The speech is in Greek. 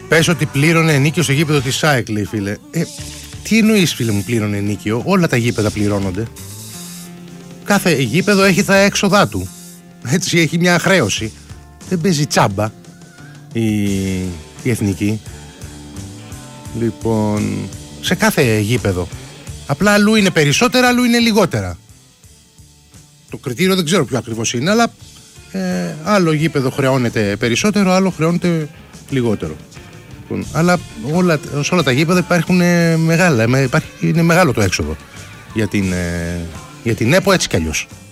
Πες ότι πλήρωνε ενίκιο στο γήπεδο της ΣΑΕΚ, λέει, φίλε. Τι εννοείς, φίλε μου, πλήρωνε ενίκιο? Όλα τα γήπεδα πληρώνονται. Κάθε γήπεδο έχει τα έξοδά του. Έτσι, έχει μια χρέωση. Δεν παίζει τσάμπα η εθνική. Λοιπόν, σε κάθε γήπεδο. Απλά αλλού είναι περισσότερα, αλλού είναι λιγότερα. Το κριτήριο δεν ξέρω ποιο ακριβώς είναι, αλλά άλλο γήπεδο χρεώνεται περισσότερο, άλλο χρεώνεται λιγότερο. Λοιπόν, αλλά σε όλα τα γήπεδα υπάρχουν μεγάλα, είναι μεγάλο το έξοδο για την ΕΠΟ, έτσι κι αλλιώς.